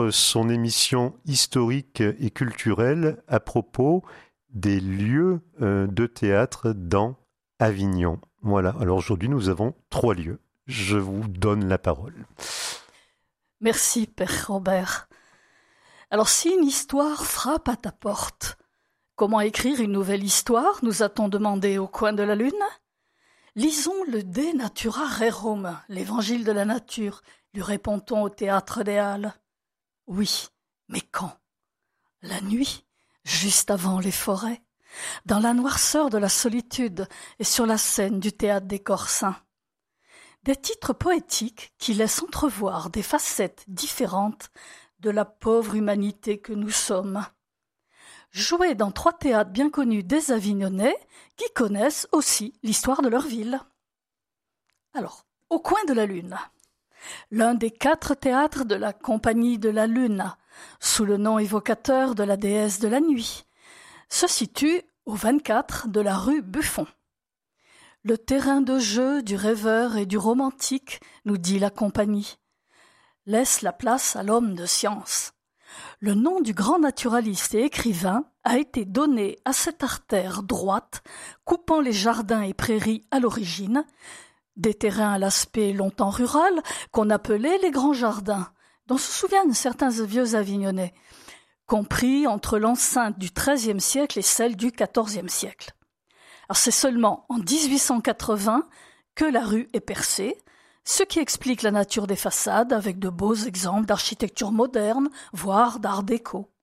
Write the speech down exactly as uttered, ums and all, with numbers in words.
son émission historique et culturelle à propos des lieux de théâtre dans Avignon. Voilà, alors aujourd'hui nous avons trois lieux. Je vous donne la parole. Merci, Père Robert. Alors si une histoire frappe à ta porte, comment écrire une nouvelle histoire, nous a-t-on demandé au coin de la lune? Lisons le De Natura Rerum, l'évangile de la nature, lui répond-on au théâtre des Halles. Oui, mais quand? La nuit, juste avant les forêts, dans la noirceur de la solitude et sur la scène du théâtre des Corsins. Des titres poétiques qui laissent entrevoir des facettes différentes de la pauvre humanité que nous sommes. Joués dans trois théâtres bien connus des Avignonnais qui connaissent aussi l'histoire de leur ville. Alors, au coin de la Lune, l'un des quatre théâtres de la Compagnie de la Lune, sous le nom évocateur de la déesse de la nuit, se situe au vingt-quatre de la rue Buffon. Le terrain de jeu du rêveur et du romantique, nous dit la Compagnie, laisse la place à l'homme de science. Le nom du grand naturaliste et écrivain a été donné à cette artère droite coupant les jardins et prairies à l'origine, des terrains à l'aspect longtemps rural qu'on appelait les grands jardins, dont se souviennent certains vieux Avignonnais, compris entre l'enceinte du treizième siècle et celle du quatorzième siècle. Alors c'est seulement en dix-huit cent quatre-vingts que la rue est percée, ce qui explique la nature des façades avec de beaux exemples d'architecture moderne, voire d'art déco.